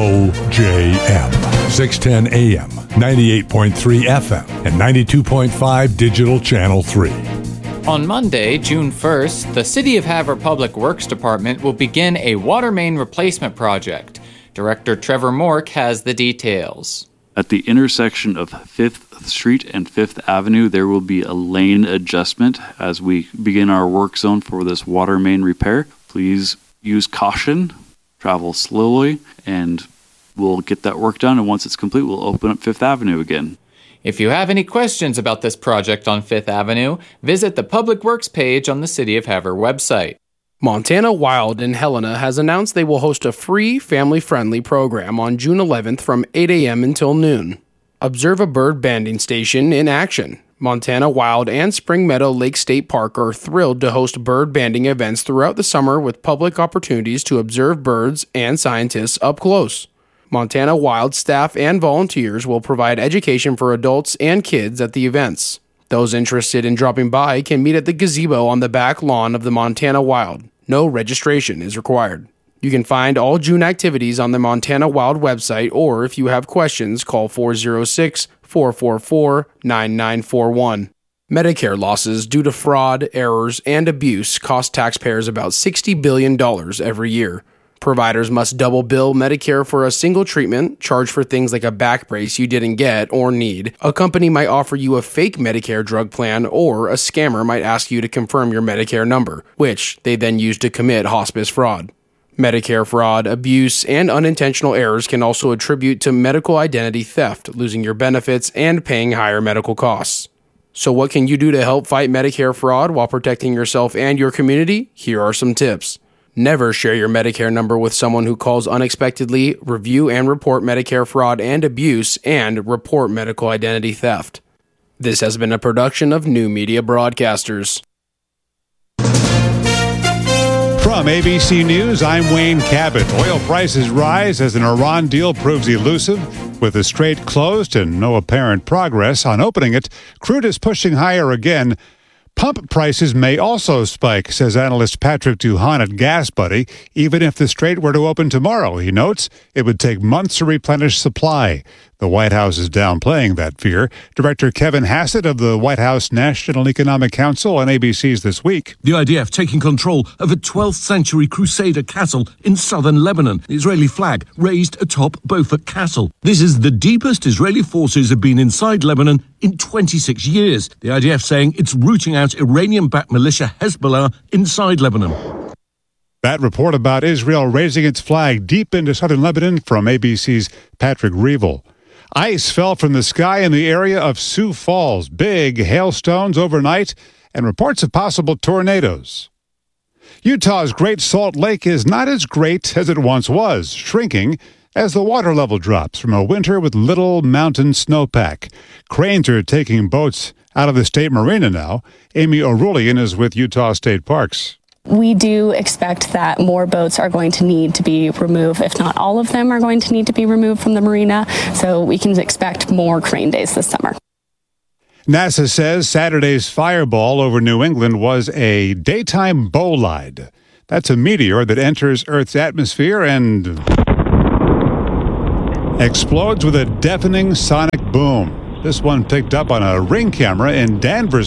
WOJM, 610 AM, 98.3 FM, and 92.5 Digital Channel 3. On Monday, June 1st, the City of Havre Public Works Department will begin a water main replacement project. Director Trevor Mork has the details. At the intersection of 5th Street and 5th Avenue, there will be a lane adjustment as we begin our work zone for this water main repair. Please use caution, travel slowly, and we'll get that work done. And once it's complete, we'll open up 5th Avenue again. If you have any questions about this project on 5th Avenue, visit the Public Works page on the City of Havre website. Montana Wild in Helena has announced they will host a free, family-friendly program on June 11th from 8 a.m. until noon. Observe a bird banding station in action. Montana Wild and Spring Meadow Lake State Park are thrilled to host bird banding events throughout the summer with public opportunities to observe birds and scientists up close. Montana Wild staff and volunteers will provide education for adults and kids at the events. Those interested in dropping by can meet at the gazebo on the back lawn of the Montana Wild. No registration is required. You can find all June activities on the Montana Wild website, or if you have questions, call 406-444-9941. Medicare losses due to fraud, errors, and abuse cost taxpayers about $60 billion every year. Providers must double bill Medicare for a single treatment, charge for things like a back brace you didn't get or need. A company might offer you a fake Medicare drug plan, or a scammer might ask you to confirm your Medicare number, which they then use to commit hospice fraud. Medicare fraud, abuse, and unintentional errors can also attribute to medical identity theft, losing your benefits, and paying higher medical costs. So what can you do to help fight Medicare fraud while protecting yourself and your community? Here are some tips. Never share your Medicare number with someone who calls unexpectedly, review and report Medicare fraud and abuse, and report medical identity theft. This has been a production of New Media Broadcasters. From ABC News, I'm Wayne Cabot. Oil prices rise as an Iran deal proves elusive. With the strait closed and no apparent progress on opening it, crude is pushing higher again. Pump prices may also spike, says analyst Patrick Duhan at GasBuddy. Even if the strait were to open tomorrow, he notes, it would take months to replenish supply. The White House is downplaying that fear. Director Kevin Hassett of the White House National Economic Council on ABC's This Week. The IDF taking control of a 12th century Crusader castle in southern Lebanon. The Israeli flag raised atop Beaufort Castle. This is the deepest Israeli forces have been inside Lebanon in 26 years. The IDF saying it's rooting out Iranian-backed militia Hezbollah inside Lebanon. That report about Israel raising its flag deep into southern Lebanon from ABC's Patrick Reevell. Ice fell from the sky in the area of Sioux Falls. Big hailstones overnight and reports of possible tornadoes. Utah's Great Salt Lake is not as great as it once was, shrinking as the water level drops from a winter with little mountain snowpack. Cranes are taking boats out of the state marina now. Amy O'Roulean is with Utah State Parks. We do expect that more boats are going to need to be removed, if not all of them are going to need to be removed from the marina, so we can expect more crane days this summer. NASA says Saturday's fireball over New England was a daytime bolide. That's a meteor that enters Earth's atmosphere and explodes with a deafening sonic boom. This one picked up on a Ring camera in Danvers,